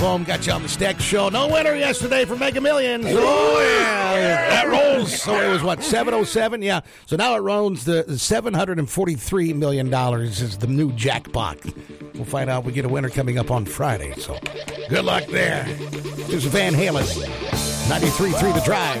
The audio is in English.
Boom, got you on the Stack Show. No winner yesterday for Mega Millions. Oh, yeah. That rolls. So it was, what, 707? Yeah. So now it rolls the $743 million is the new jackpot. We'll find out. We get a winner coming up on Friday. So good luck there. Here's Van Halen. 93.3 The Drive.